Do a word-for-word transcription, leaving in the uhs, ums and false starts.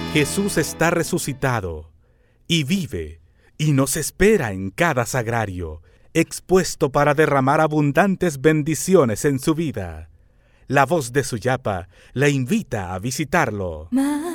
Jesús está resucitado y vive y nos espera en cada sagrario, expuesto para derramar abundantes bendiciones en su vida. La voz de Suyapa la invita a visitarlo.